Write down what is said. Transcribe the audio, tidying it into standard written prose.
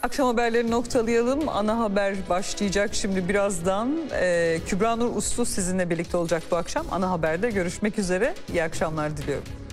Akşam haberleri noktalayalım. Ana haber başlayacak şimdi birazdan. Kübra Nur Uslu sizinle birlikte olacak bu akşam. Ana haberde görüşmek üzere. İyi akşamlar diliyorum.